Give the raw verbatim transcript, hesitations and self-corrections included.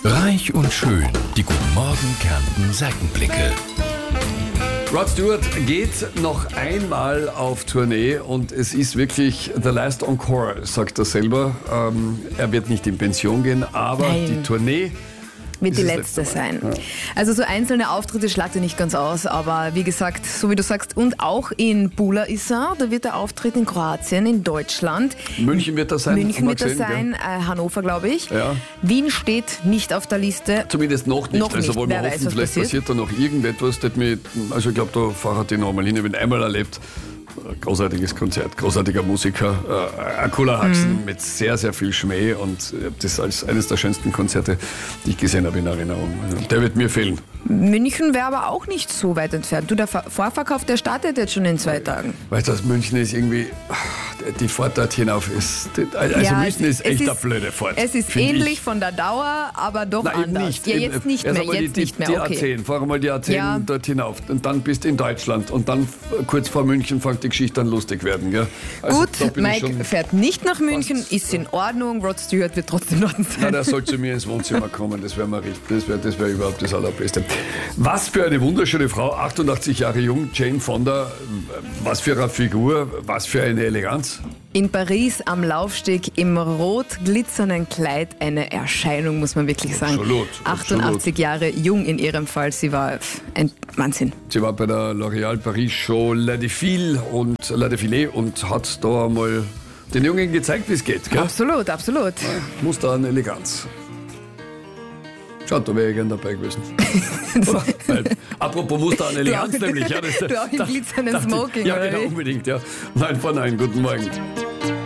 Reich und schön, die Guten Morgen Kärnten Seitenblicke. Rod Stewart geht noch einmal auf Tournee und es ist wirklich the last encore, sagt er selber. Ähm, er wird nicht in Pension gehen, aber Nein. die Tournee Wird die ist das letzte letzte Mal. sein. Ja. Also so einzelne Auftritte schlagt er nicht ganz aus, aber wie gesagt, so wie du sagst, und auch in Bula ist er, da wird er auftreten in Kroatien, in Deutschland. München wird das sein. München haben wir wird das gesehen, sein, äh, Hannover glaube ich. Ja. Wien steht nicht auf der Liste. Zumindest noch nicht. Noch also nicht. wollen wir Wer hoffen, weiß, was vielleicht passiert. passiert da noch irgendetwas. Das mich, also ich glaube, da fahrt die nochmal hin. Ich habe ihn einmal erlebt. Großartiges Konzert, großartiger Musiker, äh, ein cooler Haxen Mhm. mit sehr, sehr viel Schmäh und ich habe das als eines der schönsten Konzerte, die ich gesehen habe in Erinnerung. Also, der wird mir fehlen. München wäre aber auch nicht so weit entfernt. Du, der Ver- Vorverkauf, der startet jetzt schon in zwei Tagen. Weißt du, München ist irgendwie, die Fahrt dort hinauf ist, also Ja, München ist es echt ist- eine blöde Fahrt. Es ist find ähnlich ich. von der Dauer, aber doch Nein, eben anders. nicht. Ja, Eben, jetzt nicht erst mehr, einmal jetzt die, nicht mehr, die okay. A zehn, fahr mal die A zehn Ja. dort hinauf und dann bist du in Deutschland und dann f- kurz vor München fängt die Geschichte an lustig werden. Gell? Also, da Gut, bin ich Mike schon- fährt nicht nach München, ist in Ordnung. Rod Stewart wird trotzdem dort Na, sein. der soll zu mir ins Wohnzimmer kommen, das wäre mal richtig, das wäre das wär überhaupt das Allerbeste. Was für eine wunderschöne Frau, achtundachtzig Jahre jung, Jane Fonda, was für eine Figur, was für eine Eleganz. In Paris am Laufsteg im rot glitzernden Kleid eine Erscheinung, muss man wirklich sagen. Absolut, achtundachtzig Jahre jung in ihrem Fall, sie war ein Wahnsinn. Sie war bei der L'Oréal Paris Show La Défile und La Défilé und hat da mal den Jungen gezeigt, wie es geht. Gell? Absolut, absolut. Muster an Eleganz. Schaut, da wäre ich gern dabei gewesen. Oder? Weil, apropos Muster an Eleganz Du auch- nämlich. Ja, das, du auch im glitzernden dachte ich- Smoking, Ja, oder genau, wie? unbedingt. Ja. Nein, von nein, guten Morgen.